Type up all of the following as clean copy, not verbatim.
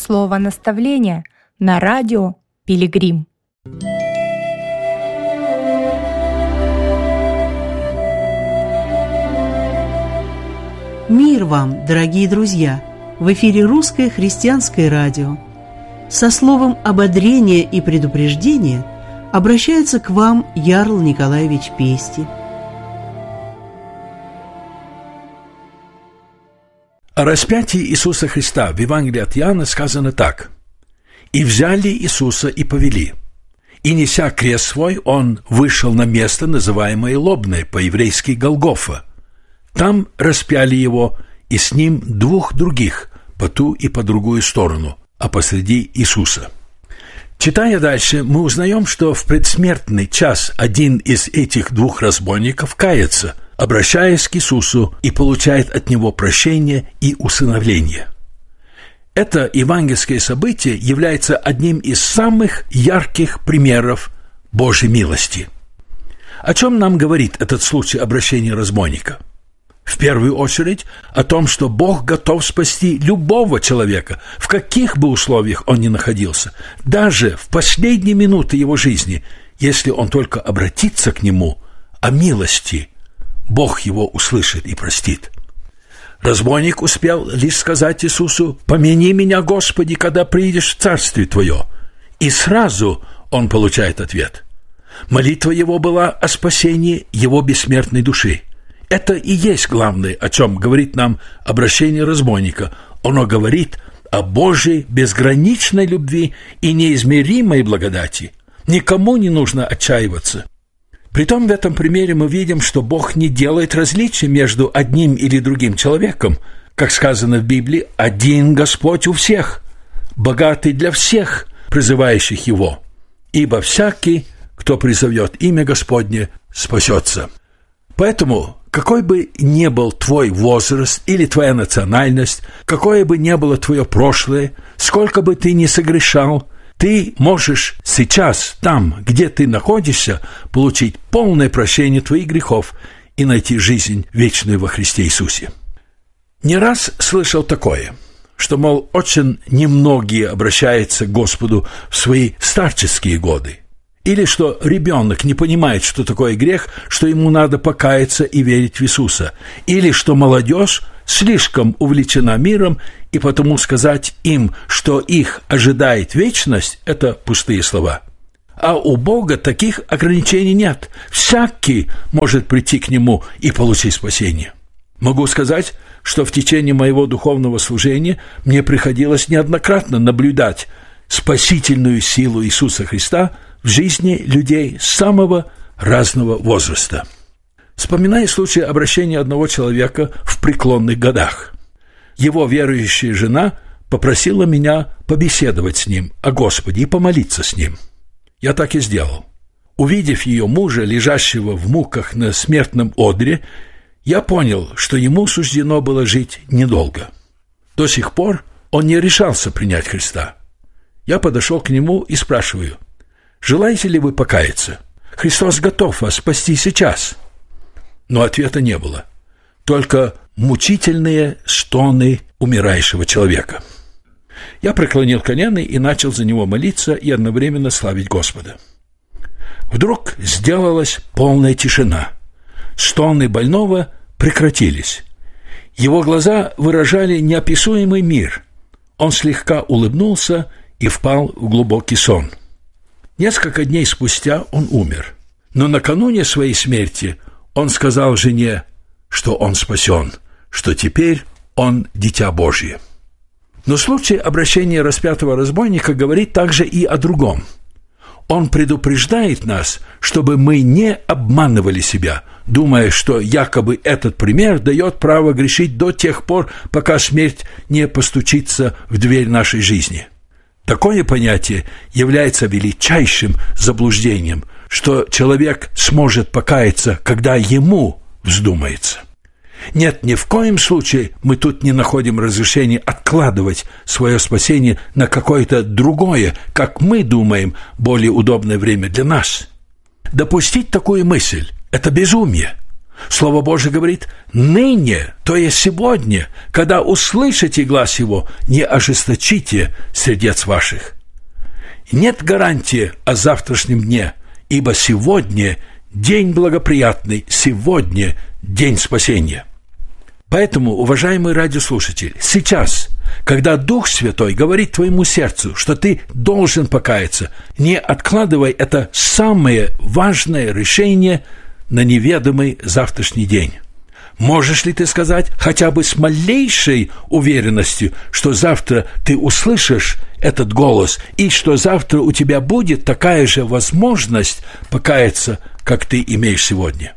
слово наставления на радио «Пилигрим». Мир вам, дорогие друзья! В эфире Русское христианское радио. Со словом ободрения и предупреждения обращается к вам Ярл Николаевич Пести. О распятии Иисуса Христа в Евангелии от Иоанна сказано так: «И взяли Иисуса и повели, и, неся крест свой, он вышел на место, называемое Лобное, по-еврейски Голгофа. Там распяли его, и с ним двух других, по ту и по другую сторону, а посреди Иисуса». Читая дальше, мы узнаем, что в предсмертный час один из этих двух разбойников кается, обращаясь к Иисусу, и получает от Него прощение и усыновление. Это евангельское событие является одним из самых ярких примеров Божьей милости. О чем нам говорит этот случай обращения разбойника? В первую очередь о том, что Бог готов спасти любого человека, в каких бы условиях он ни находился, даже в последние минуты его жизни, если он только обратится к Нему о милости, Бог его услышит и простит. Разбойник успел лишь сказать Иисусу: «Помяни меня, Господи, когда приидешь в Царствие Твое». И сразу он получает ответ. Молитва его была о спасении его бессмертной души. Это и есть главное, о чем говорит нам обращение разбойника. Оно говорит о Божьей безграничной любви и неизмеримой благодати. Никому не нужно отчаиваться. Притом в этом примере мы видим, что Бог не делает различия между одним или другим человеком. Как сказано в Библии, один Господь у всех, богатый для всех, призывающих Его. Ибо всякий, кто призовет имя Господне, спасется. Поэтому, какой бы ни был твой возраст или твоя национальность, какое бы ни было твое прошлое, сколько бы ты ни согрешал, ты можешь сейчас, там, где ты находишься, получить полное прощение твоих грехов и найти жизнь вечную во Христе Иисусе. Не раз слышал такое, что, мол, очень немногие обращаются к Господу в свои старческие годы. Или что ребенок не понимает, что такое грех, что ему надо покаяться и верить в Иисуса. Или что молодежь слишком увлечена миром, и потому сказать им, что их ожидает вечность, это пустые слова. А у Бога таких ограничений нет. Всякий может прийти к Нему и получить спасение. Могу сказать, что в течение моего духовного служения мне приходилось неоднократно наблюдать спасительную силу Иисуса Христа в жизни людей самого разного возраста. Вспоминаю случай обращения одного человека в преклонных годах. Его верующая жена попросила меня побеседовать с ним о Господе и помолиться с ним. Я так и сделал. Увидев ее мужа, лежащего в муках на смертном одре, я понял, что ему суждено было жить недолго. До сих пор он не решался принять Христа. Я подошел к нему и спрашиваю: «Желаете ли вы покаяться? Христос готов вас спасти сейчас». Но ответа не было, только мучительные стоны умирающего человека. Я преклонил колено и начал за него молиться и одновременно славить Господа. Вдруг сделалась полная тишина. Стоны больного прекратились. Его глаза выражали неописуемый мир. Он слегка улыбнулся и впал в глубокий сон. Несколько дней спустя он умер. Но накануне своей смерти он сказал жене, что он спасен, что теперь он дитя Божье. Но случай обращения распятого разбойника говорит также и о другом. Он предупреждает нас, чтобы мы не обманывали себя, думая, что якобы этот пример дает право грешить до тех пор, пока смерть не постучится в дверь нашей жизни. Такое понятие является величайшим заблуждением, что человек сможет покаяться, когда ему вздумается. Нет, ни в коем случае мы тут не находим разрешения откладывать свое спасение на какое-то другое, как мы думаем, более удобное время для нас. Допустить такую мысль – это безумие. Слово Божие говорит: «Ныне, то есть сегодня, когда услышите глас Его, не ожесточите сердец ваших». Нет гарантии о завтрашнем дне, ибо сегодня день благоприятный, сегодня день спасения. Поэтому, уважаемый радиослушатель, сейчас, когда Дух Святой говорит твоему сердцу, что ты должен покаяться, не откладывай это самое важное решение на неведомый завтрашний день. Можешь ли ты сказать хотя бы с малейшей уверенностью, что завтра ты услышишь этот голос и что завтра у тебя будет такая же возможность покаяться, как ты имеешь сегодня?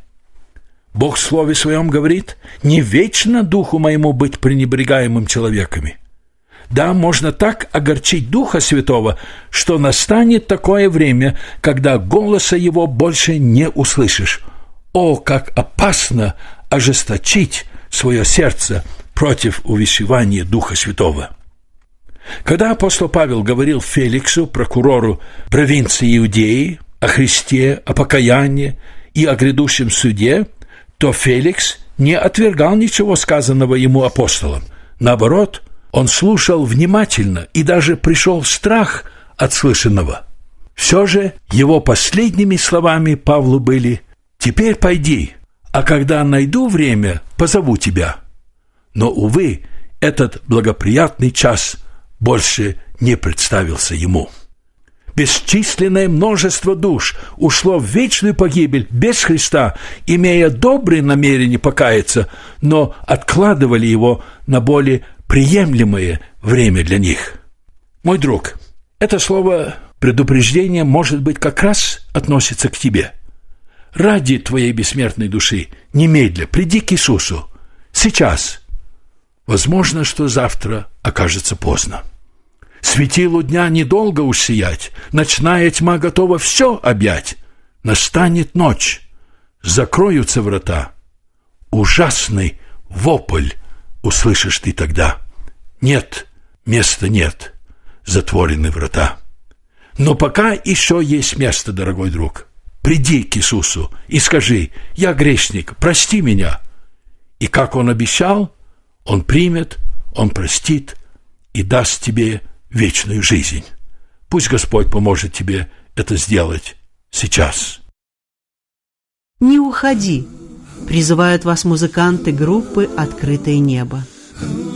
Бог в Слове Своем говорит: «Не вечно духу моему быть пренебрегаемым человеками». Да, можно так огорчить Духа Святого, что настанет такое время, когда голоса Его больше не услышишь. О, как опасно ожесточить свое сердце против увещевания Духа Святого! Когда апостол Павел говорил Феликсу, прокурору провинции Иудеи, о Христе, о покаянии и о грядущем суде, то Феликс не отвергал ничего сказанного ему апостолом. Наоборот, он слушал внимательно и даже пришел в страх от слышанного. Все же его последними словами Павлу были: «Теперь пойди, а когда найду время, позову тебя». Но, увы, этот благоприятный час больше не представился ему. Бесчисленное множество душ ушло в вечную погибель без Христа, имея добрые намерения покаяться, но откладывали его на более приемлемое время для них. Мой друг, это слово предупреждение, может быть, как раз относится к тебе. Ради твоей бессмертной души немедля приди к Иисусу. Сейчас. Возможно, что завтра окажется поздно. Светилу дня недолго уж сиять, ночная тьма готова все объять. Настанет ночь, закроются врата. Ужасный вопль услышишь ты тогда. Нет, места нет, затворены врата. Но пока еще есть место, дорогой друг. Приди к Иисусу и скажи: «Я грешник, прости меня». И как Он обещал, Он примет, Он простит и даст тебе вечную жизнь. Пусть Господь поможет тебе это сделать сейчас. Не уходи, призывают вас музыканты группы «Открытое небо».